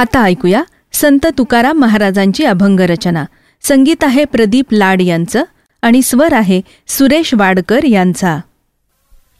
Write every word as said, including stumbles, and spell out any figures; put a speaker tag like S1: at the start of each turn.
S1: आता ऐकूया संत तुकाराम महाराजांची अभंग रचना. संगीत आहे प्रदीप लाड यांचं आणि स्वर आहे सुरेश वाडकर यांचा.